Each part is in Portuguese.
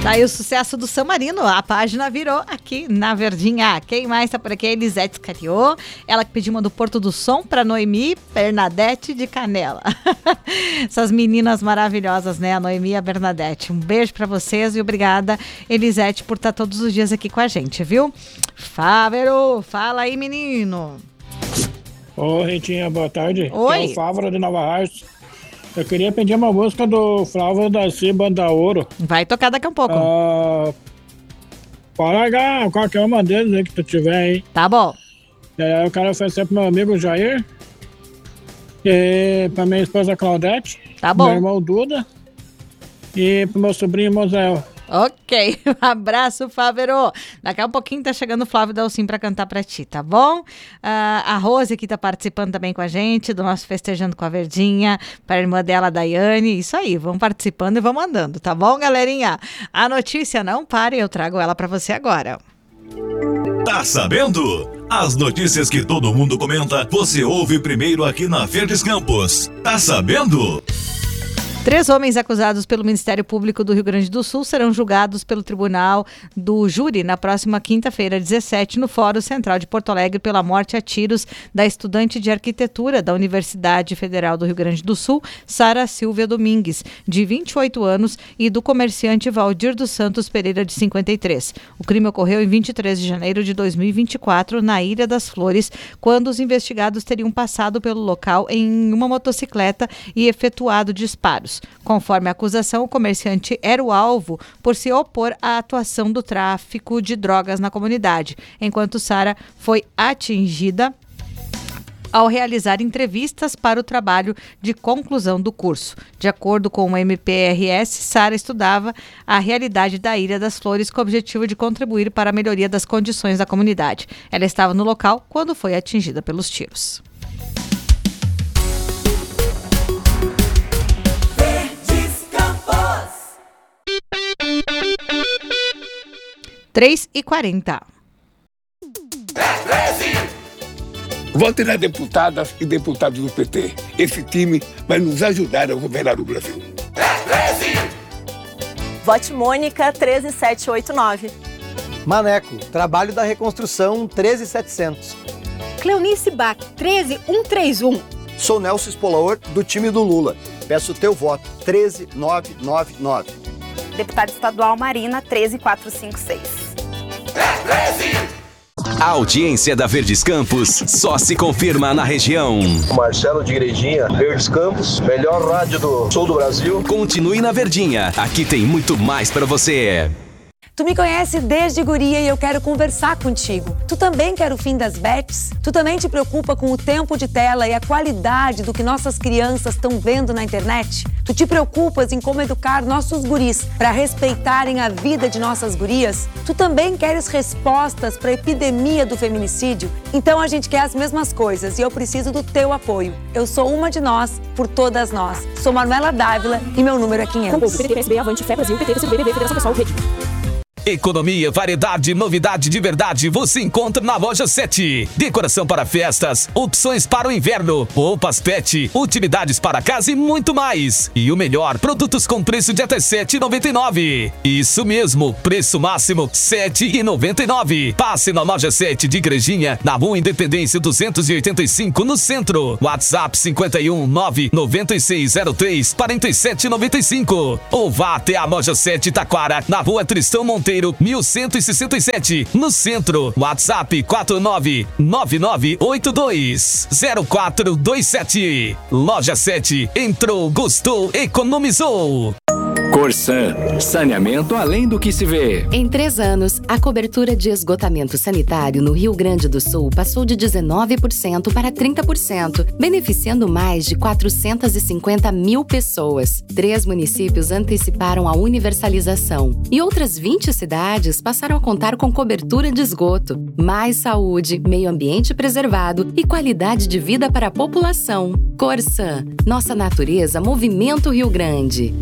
Tá aí o sucesso do San Marino, a página virou aqui na Verdinha. Quem mais tá por aqui? A Elisete Scariô, ela que pediu uma do Porto do Som pra Noemi Bernadette de Canela. Essas meninas maravilhosas, né? A Noemi e a Bernadette. Um beijo pra vocês e obrigada, Elisete, por estar todos os dias aqui com a gente, viu? Fávero, fala aí, menino. Ô, Ritinha, boa tarde. Oi. É o Fávaro de Nova Hartz. Eu queria pedir uma música do Flávio da Ciba da Ouro. Vai tocar daqui a um pouco. Pode largar qualquer uma deles aí que tu tiver aí. Tá bom. Eu quero oferecer pro meu amigo Jair. E pra minha esposa Claudete. Tá bom. Meu irmão Duda. E pro meu sobrinho Mosel. Ok, um abraço, Fávero. Daqui a um pouquinho tá chegando o Flávio Dalcin pra cantar pra ti, tá bom? A Rose aqui tá participando também com a gente, do nosso Festejando com a Verdinha, para a irmã dela, Daiane. Isso aí, vamos participando e vamos andando, tá bom, galerinha? A notícia não para e eu trago ela pra você agora. Tá sabendo? As notícias que todo mundo comenta, você ouve primeiro aqui na Verdes Campos. Tá sabendo? 3 homens acusados pelo Ministério Público do Rio Grande do Sul serão julgados pelo Tribunal do Júri na próxima quinta-feira, 17, no Fórum Central de Porto Alegre, pela morte a tiros da estudante de arquitetura da Universidade Federal do Rio Grande do Sul, Sara Silvia Domingues, de 28 anos, e do comerciante Valdir dos Santos Pereira, de 53. O crime ocorreu em 23 de janeiro de 2024, na Ilha das Flores, quando os investigados teriam passado pelo local em uma motocicleta e efetuado disparos. Conforme a acusação, o comerciante era o alvo por se opor à atuação do tráfico de drogas na comunidade, enquanto Sara foi atingida ao realizar entrevistas para o trabalho de conclusão do curso. De acordo com o MPRS, Sara estudava a realidade da Ilha das Flores com o objetivo de contribuir para a melhoria das condições da comunidade. Ela estava no local quando foi atingida pelos tiros. 3h40. Vote nas deputadas e deputados do PT. Esse time vai nos ajudar a governar o Brasil. Vote Mônica 13789. Maneco, Trabalho da Reconstrução 13700. Cleonice Bach 13131. Sou Nelson Espolaor, do time do Lula. Peço teu voto 13999. Deputada estadual Marina 13456. A audiência da Verdes Campos só se confirma na região. Marcelo de Igrejinha, Verdes Campos, melhor rádio do sul do Brasil. Continue na Verdinha, aqui tem muito mais pra você. Tu me conhece desde guria e eu quero conversar contigo. Tu também quer o fim das bets? Tu também te preocupa com o tempo de tela e a qualidade do que nossas crianças estão vendo na internet? Tu te preocupas em como educar nossos guris para respeitarem a vida de nossas gurias? Tu também queres respostas para a epidemia do feminicídio? Então a gente quer as mesmas coisas e eu preciso do teu apoio. Eu sou uma de nós, por todas nós. Sou Manuela Dávila e meu número é 500. PT, PSB, Avante, Fé Brasil, PT, PCdoB, Federação Pessoal, Rede. Economia, variedade, novidade de verdade você encontra na Loja 7. Decoração para festas, opções para o inverno, roupas pet, utilidades para casa e muito mais. E o melhor, produtos com preço de até R$ 7,99. Isso mesmo, preço máximo R$ 7,99. Passe na Loja 7 de Igrejinha, na Rua Independência 285, no centro. WhatsApp 51 99603 4795. Ou vá até a Loja 7 Taquara, na Rua Tristão Monteiro 1167, no centro. WhatsApp 4999820427. Loja 7. Entrou, gostou, economizou. Corsan, saneamento além do que se vê. Em 3 anos, a cobertura de esgotamento sanitário no Rio Grande do Sul passou de 19% para 30%, beneficiando mais de 450 mil pessoas. 3 municípios anteciparam a universalização e outras 20 cidades passaram a contar com cobertura de esgoto. Mais saúde, meio ambiente preservado e qualidade de vida para a população. Corsan, nossa natureza, Movimento Rio Grande.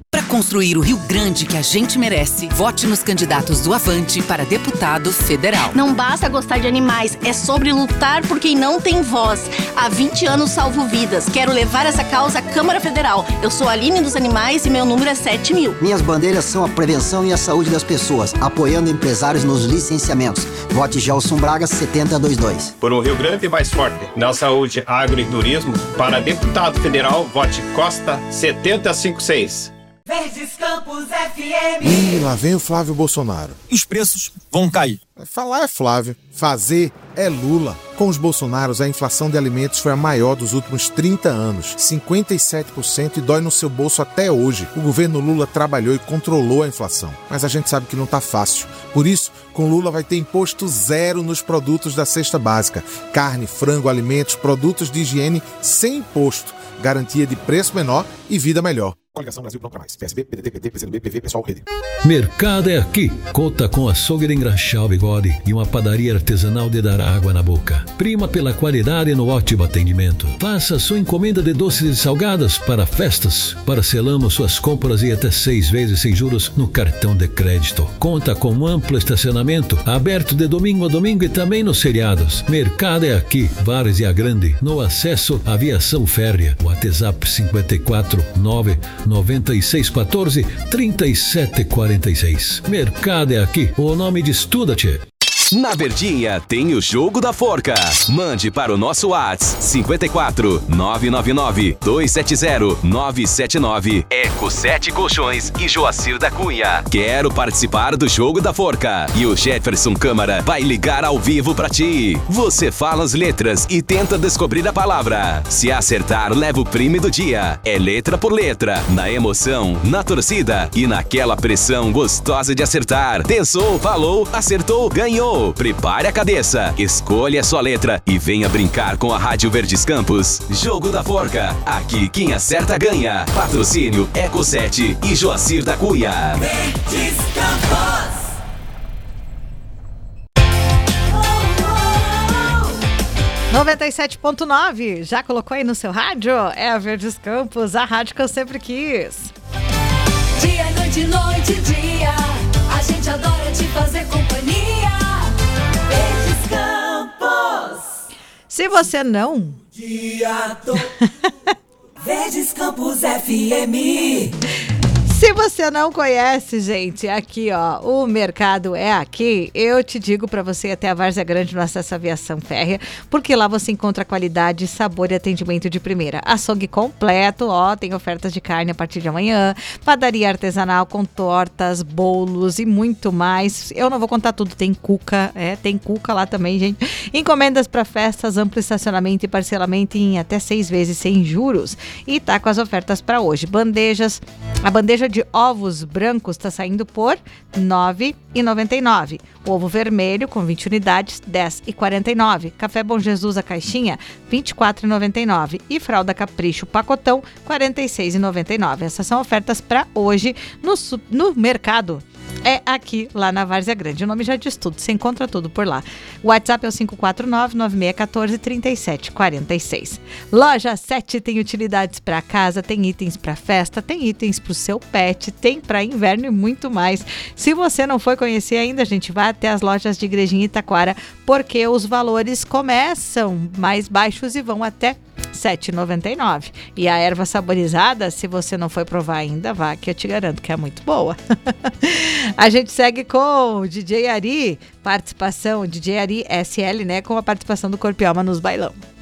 Para construir o Rio Grande que a gente merece, vote nos candidatos do Avante para deputado federal. Não basta gostar de animais, é sobre lutar por quem não tem voz. Há 20 anos salvo vidas. Quero levar essa causa à Câmara Federal. Eu sou a Aline dos Animais e meu número é 7000. Minhas bandeiras são a prevenção e a saúde das pessoas, apoiando empresários nos licenciamentos. Vote Gelson Braga 7022. Por um Rio Grande mais forte, na saúde, agro e turismo, para deputado federal, vote Costa 7056. Verdes Campos FM. E lá vem o Flávio Bolsonaro. Os preços vão cair. Falar é Flávio, fazer é Lula. Com os Bolsonaros, a inflação de alimentos foi a maior dos últimos 30 anos, 57%, e dói no seu bolso até hoje. O governo Lula trabalhou e controlou a inflação, mas a gente sabe que não tá fácil. Por isso, com Lula vai ter imposto zero nos produtos da cesta básica. Carne, frango, alimentos, produtos de higiene sem imposto. Garantia de preço menor e vida melhor. Coligação Brasil Pronto Pra Mais. PSB, PDT, PT, PCdoB, PV, Pessoal, Rede. Mercado é aqui. Conta com açougue de engraxar o bigode e uma padaria artesanal de dar água na boca. Prima pela qualidade no ótimo atendimento. Faça sua encomenda de doces e salgadas para festas. Parcelamos suas compras e até 6 vezes sem juros no cartão de crédito. Conta com um amplo estacionamento, aberto de domingo a domingo e também nos feriados. Mercado é aqui. Várzea Grande, no acesso à aviação férrea. WhatsApp 54 9614 3746. Mercado é aqui. O nome de Estuda-te. Na Verdinha tem o Jogo da Forca. Mande para o nosso WhatsApp 54 999 270 979. Eco 7 Colchões e Joacir da Cunha. Quero participar do Jogo da Forca. E o Jefferson Câmara vai ligar ao vivo pra ti. Você fala as letras e tenta descobrir a palavra. Se acertar, leva o prêmio do dia. É letra por letra, na emoção, na torcida e naquela pressão gostosa de acertar. Pensou, falou, acertou, ganhou. Prepare a cabeça, escolha a sua letra e venha brincar com a Rádio Verdes Campos. Jogo da Forca. Aqui quem acerta ganha. Patrocínio Eco 7 e Joacir da Cunha. Verdes Campos. 97.9, já colocou aí no seu rádio? É a Verdes Campos, a rádio que eu sempre quis. Dia, noite, noite, dia, a gente adora te fazer companhia. Verdes Campos. Se você não... Dia Verdes Campos FM. Se você não conhece, gente, aqui ó, o mercado é aqui, eu te digo para você ir até a Várzea Grande no acesso à aviação férrea, porque lá você encontra qualidade, sabor e atendimento de primeira. Açougue completo, ó, tem ofertas de carne a partir de amanhã, padaria artesanal com tortas, bolos e muito mais. Eu não vou contar tudo, tem cuca lá também, gente. Encomendas para festas, amplo estacionamento e parcelamento em até 6 vezes sem juros. E tá com as ofertas para hoje. A bandeja de ovos brancos está saindo por R$ 9,99. O ovo vermelho com 20 unidades, R$ 10,49. Café Bom Jesus, a caixinha, R$ 24,99. E fralda Capricho pacotão, R$ 46,99. Essas são ofertas para hoje no mercado. É aqui, lá na Várzea Grande. O nome já diz tudo, você encontra tudo por lá. O WhatsApp é o 549-9614-3746. Loja 7 tem utilidades para casa, tem itens para festa, tem itens para o seu pet, tem para inverno e muito mais. Se você não foi conhecer ainda, gente, vai até as lojas de Igrejinha e Itaquara, porque os valores começam mais baixos e vão até R$ 7,99. E a erva saborizada, se você não foi provar ainda, vá, que eu te garanto que é muito boa. A gente segue com o DJ Ari, DJ Ari SL, né, com a participação do Corpo e Alma nos bailão.